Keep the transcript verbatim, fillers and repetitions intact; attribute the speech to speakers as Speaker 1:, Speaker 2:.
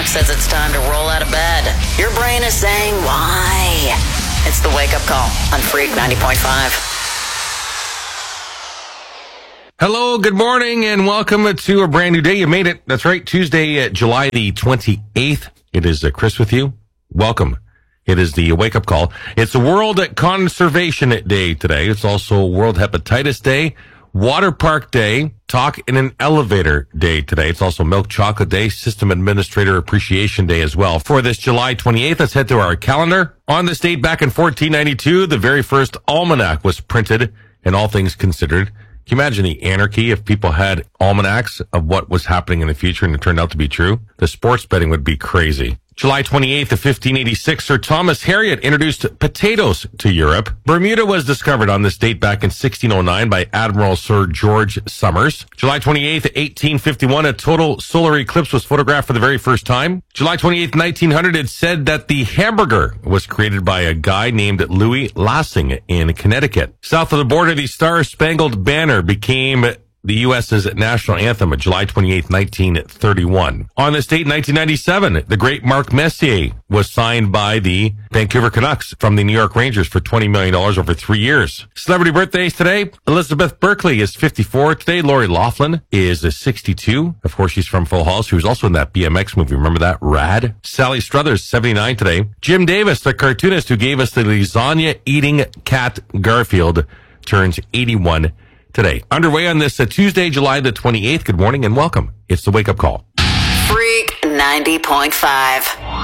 Speaker 1: clock says it's time to roll out of bed. Your brain is saying, why? It's the wake-up call on Freak ninety point five.
Speaker 2: Hello, good morning, and welcome to a brand new day. You made it. That's right, Tuesday, uh, July the twenty-eighth. It is uh, Chris with you. Welcome. It is the wake-up call. It's a World Conservation Day today. It's also World Hepatitis Day, Water Park Day, Talk in an Elevator Day today. It's also Milk Chocolate Day, System Administrator Appreciation Day as well. For this July twenty-eighth, let's head to our calendar. On this date back in fourteen ninety-two, the very first almanac was printed, and all things considered. Can you imagine the anarchy if people had almanacs of what was happening in the future and it turned out to be true? The sports betting would be crazy. July twenty-eighth of fifteen eighty-six, Sir Thomas Harriot introduced potatoes to Europe. Bermuda was discovered on this date back in sixteen oh nine by Admiral Sir George Somers. July twenty-eighth, eighteen fifty-one, a total solar eclipse was photographed for the very first time. July twenty-eighth, nineteen hundred, it's said that the hamburger was created by a guy named Louis Lassing in Connecticut. South of the border, the Star-Spangled Banner became the U S's national anthem on July twenty-eighth, nineteen thirty-one. On this date, nineteen ninety-seven, the great Mark Messier was signed by the Vancouver Canucks from the New York Rangers for twenty million dollars over three years. Celebrity birthdays today. Elizabeth Berkley is fifty-four today. Lori Loughlin is sixty-two. Of course, she's from Full House. She was also in that B M X movie. Remember that? Rad. Sally Struthers, seventy-nine today. Jim Davis, the cartoonist who gave us the lasagna-eating cat Garfield, turns eighty-one today. Underway on this uh, Tuesday, July the twenty-eighth. Good morning and welcome. It's the wake-up call.
Speaker 1: Freak ninety point five.